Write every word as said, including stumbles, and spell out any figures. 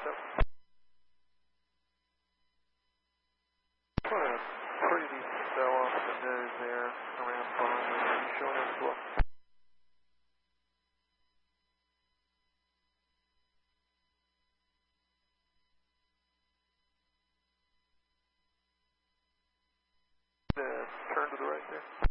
Yep. Put a pretty decent bell off the nose there around bottom. You showing us what? Uh, turn to the right there.